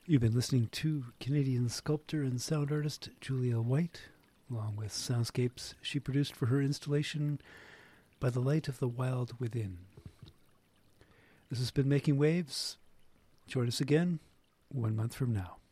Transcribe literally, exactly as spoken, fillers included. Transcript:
You've been listening to Canadian sculptor and sound artist Julia White, along with soundscapes she produced for her installation By the Light of the Wild Within. This has been Making Waves. Join us again one month from now.